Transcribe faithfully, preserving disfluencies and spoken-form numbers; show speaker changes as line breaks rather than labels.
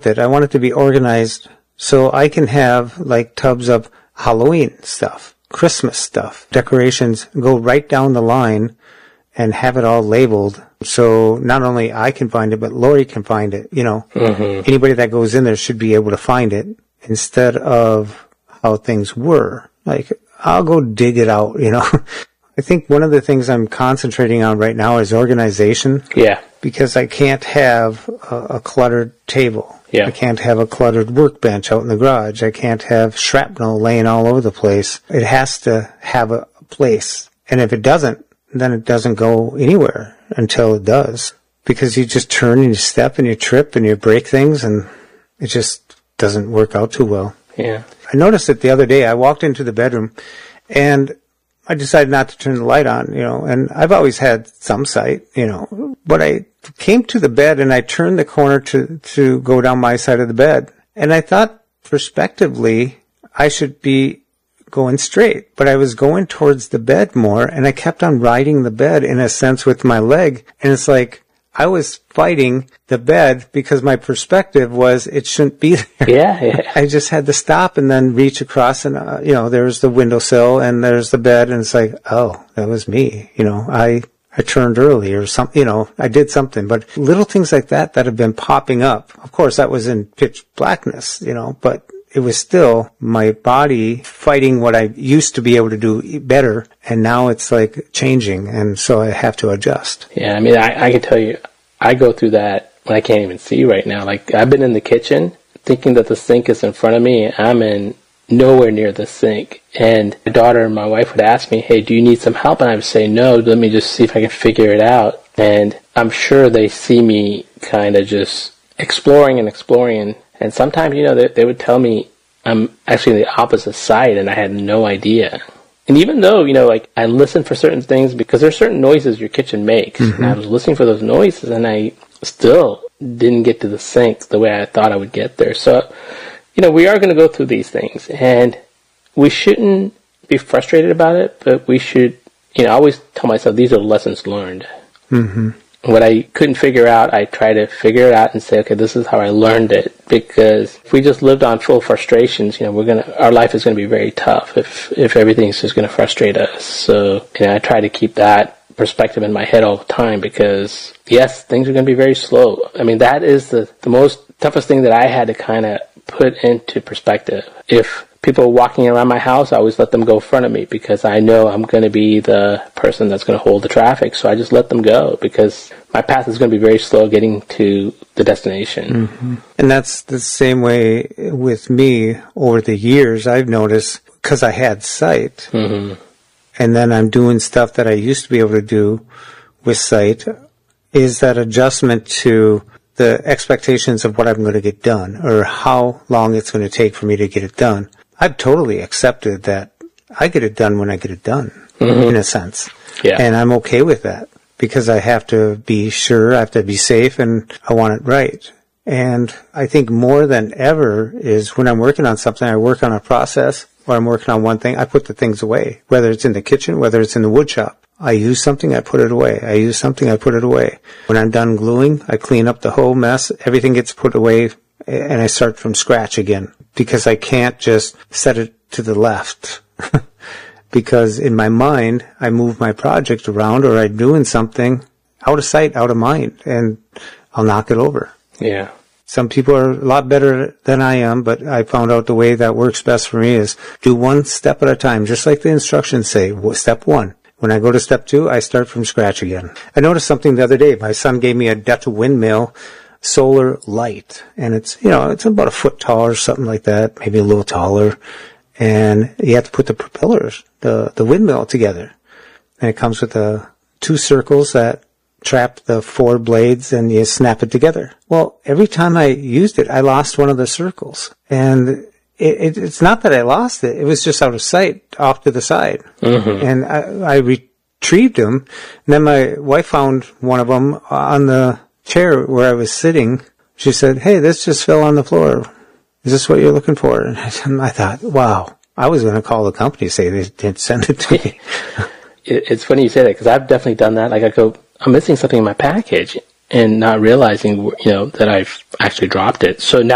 it. I want it to be organized so I can have like tubs of Halloween stuff, Christmas stuff, decorations, go right down the line and have it all labeled. So not only I can find it, but Lori can find it. You know, mm-hmm. Anybody that goes in there should be able to find it instead of how things were. Like, I'll go dig it out, you know. I think one of the things I'm concentrating on right now is organization.
Yeah.
Because I can't have a, a cluttered table.
Yeah.
I can't have a cluttered workbench out in the garage. I can't have shrapnel laying all over the place. It has to have a place. And if it doesn't, then it doesn't go anywhere until it does. Because you just turn and you step and you trip and you break things and it just doesn't work out too well.
Yeah.
I noticed it the other day. I walked into the bedroom and I decided not to turn the light on, you know, and I've always had some sight, you know, but I came to the bed and I turned the corner to, to go down my side of the bed. And I thought prospectively I should be going straight, but I was going towards the bed more and I kept on riding the bed in a sense with my leg. And it's like I was fighting the bed because my perspective was it shouldn't be there.
Yeah, yeah.
I just had to stop and then reach across and, uh, you know, there's the windowsill and there's the bed and it's like, oh, that was me. You know, I, I turned early or something, you know, I did something, but little things like that that have been popping up. Of course, that was in pitch blackness, you know, but it was still my body fighting what I used to be able to do better, and now it's like changing, and so I have to adjust.
Yeah, I mean, I, I can tell you, I go through that when I can't even see right now. Like, I've been in the kitchen thinking that the sink is in front of me, and I'm in nowhere near the sink. And my daughter and my wife would ask me, hey, do you need some help? And I would say, no, let me just see if I can figure it out. And I'm sure they see me kind of just exploring and exploring, and And sometimes, you know, they, they would tell me I'm actually the opposite side, and I had no idea. And even though, you know, like, I listen for certain things, because there's certain noises your kitchen makes, mm-hmm. and I was listening for those noises, and I still didn't get to the sink the way I thought I would get there. So, you know, we are going to go through these things, and we shouldn't be frustrated about it, but we should, you know, I always tell myself these are lessons learned.
Mm-hmm.
What I couldn't figure out, I try to figure it out and say, okay, this is how I learned it. Because if we just lived on full frustrations, you know, we're gonna, our life is gonna be very tough if, if everything's just gonna frustrate us. So, you know, I try to keep that perspective in my head all the time because, yes, things are gonna be very slow. I mean, that is the, the most toughest thing that I had to kind of put into perspective. If people are walking around my house, I always let them go in front of me because I know I'm going to be the person that's going to hold the traffic. So I just let them go because my path is going to be very slow getting to the destination.
Mm-hmm. And that's the same way with me over the years. I've noticed because I had sight, mm-hmm. and then I'm doing stuff that I used to be able to do with sight, is that adjustment to the expectations of what I'm going to get done or how long it's going to take for me to get it done. I've totally accepted that I get it done when I get it done, mm-hmm. in a sense.
Yeah.
And I'm okay with that because I have to be sure, I have to be safe, and I want it right. And I think more than ever is when I'm working on something, I work on a process or I'm working on one thing, I put the things away, whether it's in the kitchen, whether it's in the wood shop. I use something, I put it away. I use something, I put it away. When I'm done gluing, I clean up the whole mess. Everything gets put away, and I start from scratch again because I can't just set it to the left. Because in my mind, I move my project around or I'm doing something out of sight, out of mind, and I'll knock it over.
Yeah.
Some people are a lot better than I am, but I found out the way that works best for me is do one step at a time, just like the instructions say. Step one. When I go to step two, I start from scratch again. I noticed something the other day. My son gave me a Delta windmill solar light, and it's, you know, it's about a foot tall or something like that, maybe a little taller, and you have to put the propellers, the the windmill together, and it comes with the two circles that trap the four blades, and you snap it together. Well, every time I used it, I lost one of the circles, and it, it, it's not that I lost it, it was just out of sight, off to the side, mm-hmm. and I, I retrieved them, and then my wife found one of them on the chair where I was sitting. She said, hey, this just fell on the floor. Is this what you're looking for? And I thought, wow, I was going to call the company and say they didn't send it to me.
It's funny you say that because I've definitely done that. Like I go, I'm missing something in my package and not realizing, you know, that I've actually dropped it. So now